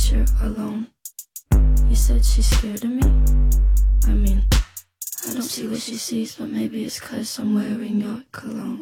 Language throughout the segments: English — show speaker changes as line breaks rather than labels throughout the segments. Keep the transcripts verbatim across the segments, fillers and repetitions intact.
that you're alone. You said she's scared of me? I mean, I don't see what she sees, but maybe it's 'cause I'm wearing your cologne.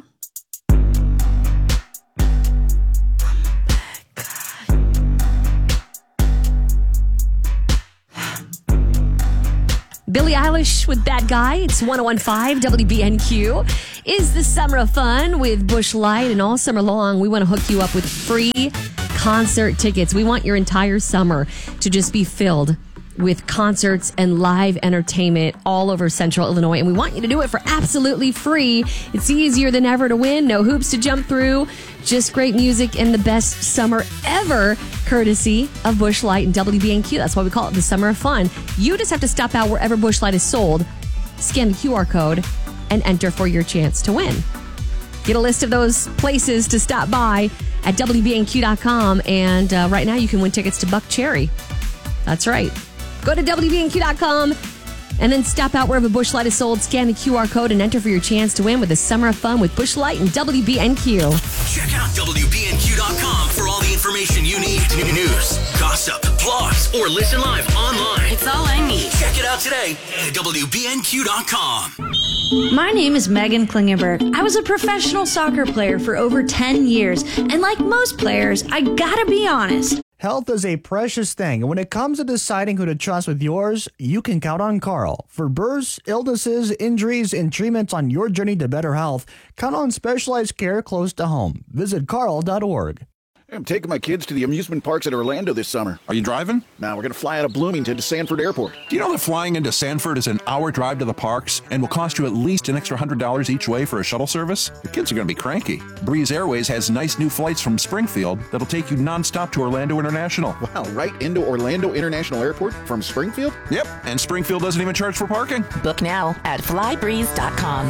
Billie Eilish with Bad Guy. It's one oh one point five W B N Q. Is the summer of fun with Busch Light, and all summer long we want to hook you up with free concert tickets. We want your entire summer to just be filled with concerts and live entertainment all over Central Illinois, and we want you to do it for absolutely free. It's easier than ever to win. No hoops to jump through. Just great music and the best summer ever, courtesy of Busch Light and W B N Q. That's why we call it the summer of fun. You just have to stop out wherever Busch Light is sold, scan the Q R code, and enter for your chance to win. Get a list of those places to stop by at W B N Q dot com, and uh, right now you can win tickets to Buck Cherry. That's right. Go to W B N Q dot com and then stop out wherever Busch Light is sold, scan the Q R code, and enter for your chance to win with the summer of fun with Busch Light and W B N Q.
Check out W B N Q dot com for all the information you need. News, gossip, blogs, or listen live online.
It's all I need.
Check it out today at W B N Q dot com.
My name is Megan Klingenberg. I was a professional soccer player for over ten years, and like most players, I gotta be honest.
Health is a precious thing, and when it comes to deciding who to trust with yours, you can count on Carl. For births, illnesses, injuries, and treatments on your journey to better health, count on specialized care close to home. Visit carl dot org.
I'm taking my kids to the amusement parks at Orlando this summer.
Are you driving?
Now we're going to fly out of Bloomington to Sanford Airport.
Do you know that flying into Sanford is an hour drive to the parks and will cost you at least an extra one hundred dollars each way for a shuttle service? The kids are going to be cranky. Breeze Airways has nice new flights from Springfield that'll take you nonstop to Orlando International.
Wow, right into Orlando International Airport from Springfield?
Yep, and Springfield doesn't even charge for parking.
Book now at fly breeze dot com.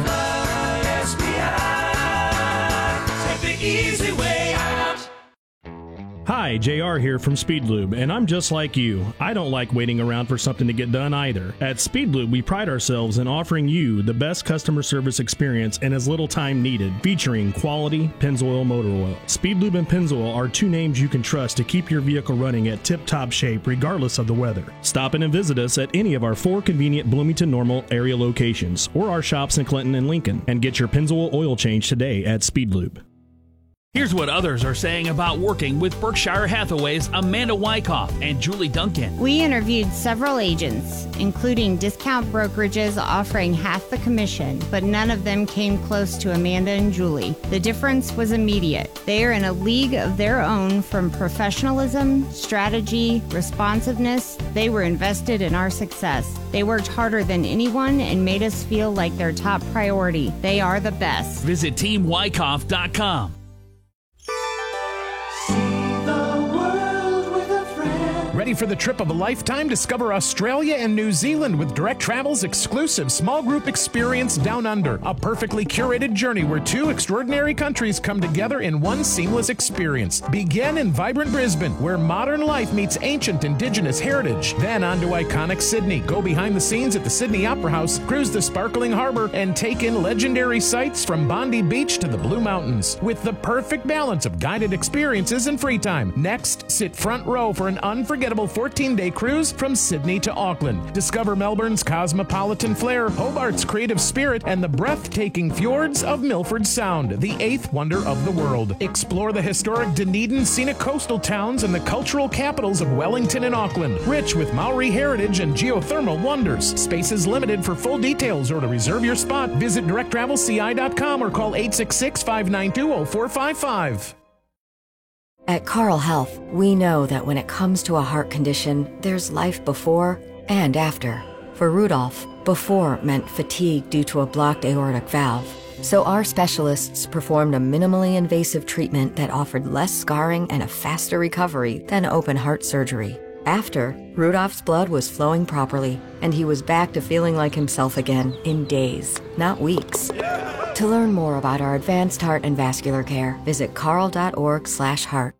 Take the easy way out.
Hi, J R here from Speedlube, and I'm just like you. I don't like waiting around for something to get done either. At Speedlube, we pride ourselves in offering you the best customer service experience in as little time needed, featuring quality Pennzoil motor oil. Speedlube and Pennzoil are two names you can trust to keep your vehicle running at tip-top shape regardless of the weather. Stop in and visit us at any of our four convenient Bloomington Normal area locations or our shops in Clinton and Lincoln, and get your Pennzoil oil change today at Speedlube.
Here's what others are saying about working with Berkshire Hathaway's Amanda Wyckoff and Julie Duncan.
We interviewed several agents, including discount brokerages offering half the commission, but none of them came close to Amanda and Julie. The difference was immediate. They are in a league of their own from professionalism, strategy, responsiveness. They were invested in our success. They worked harder than anyone and made us feel like their top priority. They are the best.
Visit team wyckoff dot com.
Ready for the trip of a lifetime? Discover Australia and New Zealand with Direct Travel's exclusive small group experience Down Under. A perfectly curated journey where two extraordinary countries come together in one seamless experience. Begin in vibrant Brisbane, where modern life meets ancient Indigenous heritage. Then on to iconic Sydney. Go behind the scenes at the Sydney Opera House, cruise the sparkling harbour, and take in legendary sights from Bondi Beach to the Blue Mountains. With the perfect balance of guided experiences and free time. Next, sit front row for an unforgettable fourteen-day cruise from Sydney to Auckland. Discover Melbourne's cosmopolitan flair, Hobart's creative spirit, and the breathtaking fjords of Milford Sound, the eighth wonder of the world. Explore the historic Dunedin scenic coastal towns and the cultural capitals of Wellington and Auckland, rich with Maori heritage and geothermal wonders. Space is limited. For full details or to reserve your spot, visit direct travel c i dot com or call eight six six, five nine two, zero four five five.
At Carle Health, we know that when it comes to a heart condition, there's life before and after. For Rudolph, before meant fatigue due to a blocked aortic valve. So our specialists performed a minimally invasive treatment that offered less scarring and a faster recovery than open heart surgery. After, Rudolph's blood was flowing properly, and he was back to feeling like himself again in days, not weeks. To learn more about our advanced heart and vascular care, visit carle dot org slash heart.